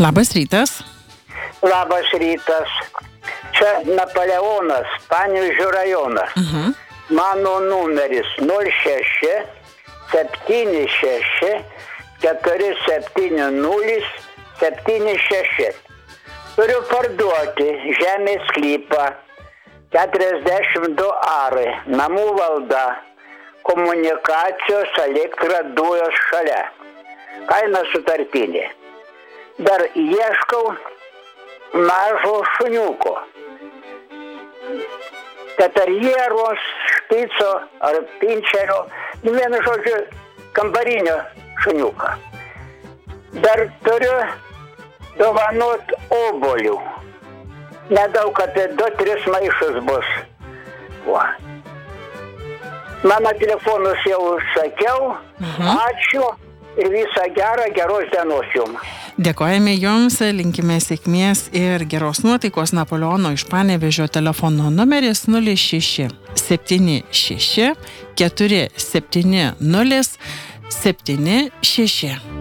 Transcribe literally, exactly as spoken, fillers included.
Labas rytas. Labas rytas. Čia Napoleonas, Panevėžio rajonas. Mhm. Mano numeris nol šeši septyni šeši keturi septyni nulis septyni šeši. Turiu parduoti žemės sklypą keturiasdešimt du arai, namų valda, komunikacijos, elektra, dujos šalia. Kaina sutartinė. Dar ieškau mažo šuniuko. Teterjeros, špico ar pinčerio, vienu žodžiu, kambarinio šuniuką. Dar turiu dovanot obuolių. Nedaug, apie du tris maišus bus. Va. Mano telefonus jau sakiau. Mhm. Ačiū ir visą gerą, geros dienos jums. Dėkojame jums, linkime sėkmės ir geros nuotaikos. Napoleono iš Panevėžio telefono numeris nulis šeši septyni šeši keturi septyni nulis septyni šeši.